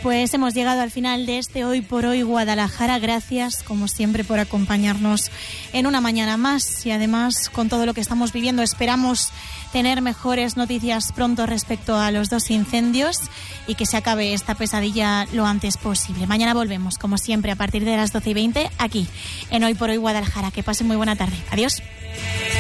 Pues hemos llegado al final de este Hoy por Hoy Guadalajara. Gracias, como siempre, por acompañarnos en una mañana más. Y además, con todo lo que estamos viviendo, esperamos tener mejores noticias pronto respecto a los 2 incendios y que se acabe esta pesadilla lo antes posible. Mañana volvemos, como siempre, a partir de las 12:20, aquí, en Hoy por Hoy Guadalajara. Que pasen muy buena tarde. Adiós.